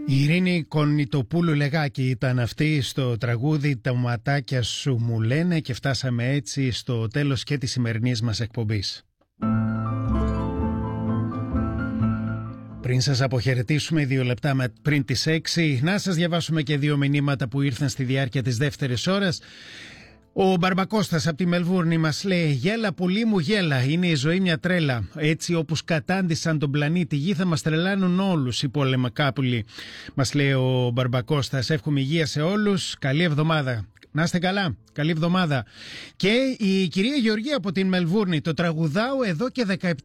Η Ειρήνη Κονιτοπούλου Λεγάκη ήταν αυτή στο τραγούδι «Τα ματάκια σου μου λένε» και φτάσαμε έτσι στο τέλος και της σημερινής μας εκπομπής. Πριν σας αποχαιρετήσουμε 2 λεπτά πριν τις 6, να σας διαβάσουμε και 2 μηνύματα που ήρθαν στη διάρκεια της δεύτερης ώρας. Ο Μπαρμπακώστας από τη Μελβούρνη μας λέει: «Γέλα πουλί μου γέλα, είναι η ζωή μια τρέλα. Έτσι όπως κατάντησαν τον πλανήτη Γη θα μας τρελάνουν όλους οι πολεμακάπουλοι». Μας λέει ο Μπαρμπακώστας. Εύχομαι υγεία σε όλους, καλή εβδομάδα. Να είστε καλά, καλή εβδομάδα. Και η κυρία Γεωργία από την Μελβούρνη: «Το τραγουδάω εδώ και 17